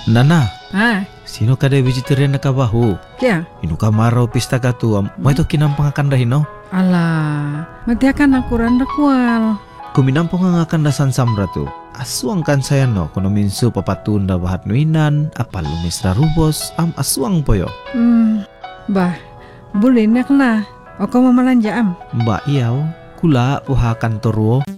Nana, Ah, sino kada vegetarian na kabaho? kya? Inu ka maraw pista ka tu, mo ito kinampang akan dahino? Alah, matiakan aku randa kual. Kuminampong nga akan dasan samra tu. Aswang kan saya no, kuno minsu papatunda bahat nuinan, apal lumis rarubos, aswang poyo. Bah, boleh nak na. Oko mau melanja am. Mbak iyaw, kula puha kantor wo.